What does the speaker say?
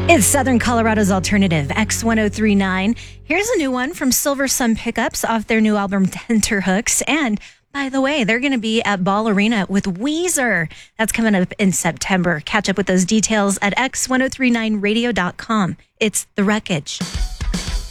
It's Southern Colorado's alternative, X1039. Here's a new one from Silver Sun Pickups off their new album, Tenterhooks. And by the way, they're going to be at Ball Arena with Weezer. That's coming up in September. Catch up with those details at x1039radio.com. It's The Wreckage.